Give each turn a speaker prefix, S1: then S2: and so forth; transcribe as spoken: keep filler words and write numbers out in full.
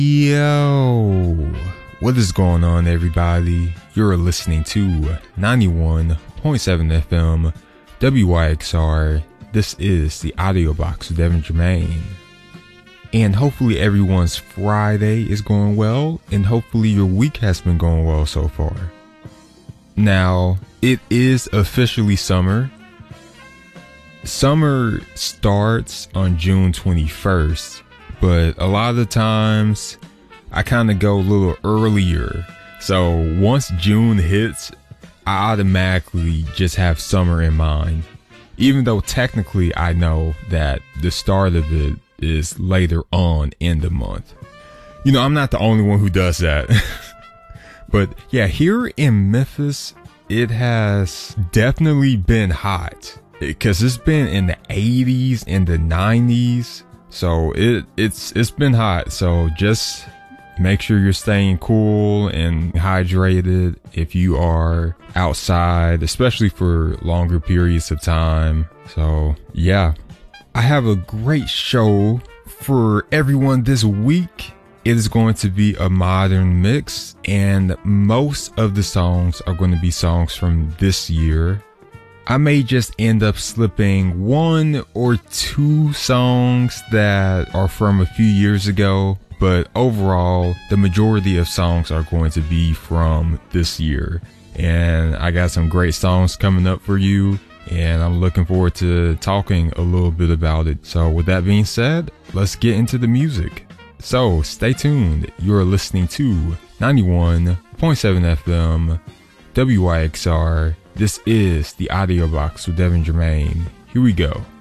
S1: Yo, what is going on, everybody? You're listening to ninety-one point seven F M W Y X R. This is the Audio Box with Devin Jermaine. And hopefully everyone's Friday is going well, and hopefully your week has been going well so far. Now, it is officially summer. Summer starts on June twenty-first. But a lot of the times I kind of go a little earlier. So once June hits, I automatically just have summer in mind. Even though technically I know that the start of it is later on in the month. You know, I'm not the only one who does that. But yeah, here in Memphis, it has definitely been hot. Because it's been in the eighties and the nineties. So it it's it's been hot. So just make sure you're staying cool and hydrated if you are outside, especially for longer periods of time. So yeah, I have a great show for everyone this week. It is going to be a modern mix, and most of the songs are going to be songs from this year. I may just end up slipping one or two songs that are from a few years ago, but overall, the majority of songs are going to be from this year. And I got some great songs coming up for you, and I'm looking forward to talking a little bit about it. So with that being said, let's get into the music. So stay tuned. You're listening to ninety-one point seven F M W Y X R. This is the Audio Box with Devin Jermaine. Here we go.